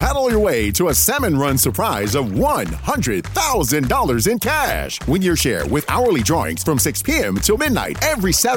Paddle your way to a Salmon Run surprise of $100,000 in cash. Win your share with hourly drawings from 6 p.m. till midnight every Saturday